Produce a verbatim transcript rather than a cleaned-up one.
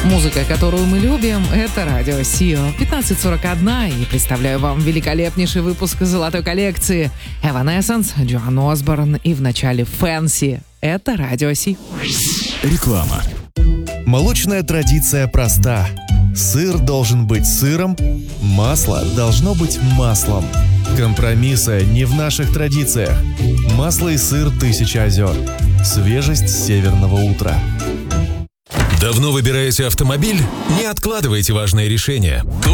Музыка, которую мы любим, это Радио Сио. пятнадцать сорок один, и представляю вам великолепнейший выпуск золотой коллекции. Evanescence, Джоан Осборн и в начале Fancy. Это Радио Си. Реклама. Молочная традиция проста. Сыр должен быть сыром, масло должно быть маслом. Компромисса не в наших традициях. Масло и сыр «Тысяча озер». Свежесть северного утра. Давно выбираете автомобиль? Не откладывайте важное решение.